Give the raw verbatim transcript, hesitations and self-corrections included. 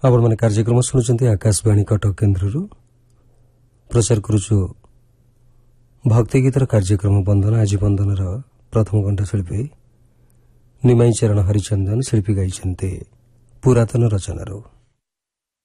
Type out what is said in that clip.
आपण मैंने कार्यक्रम शुणुंट आकाशवाणी कटक केन्द्र प्रचार करुचु भक्ति गीतर कार्यक्रम बंदन। आज बंदन प्रथम कंठशिल्पी निमाई चरण हरिचंदन शिल्पी गाई पुरातन रचनार।